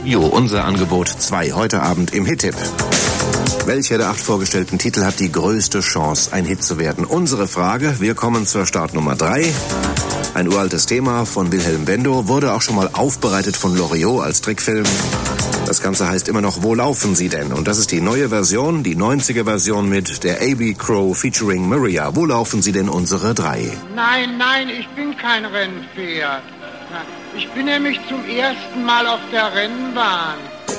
Jo, unser Angebot 2 heute Abend im Hit-Tipp. Welcher der 8 vorgestellten Titel hat die größte Chance, ein Hit zu werden? Unsere Frage. Wir kommen zur Startnummer 3. Ein uraltes Thema von Wilhelm Bendo, wurde auch schon mal aufbereitet von Loriot als Trickfilm. Das Ganze heißt immer noch Wo laufen Sie denn? Und das ist die neue Version, die 90er-Version mit der A.B. Crow featuring Maria. Wo laufen Sie denn, unsere 3? Nein, ich bin kein Rennpferd. Ich bin nämlich zum ersten Mal auf der Rennbahn.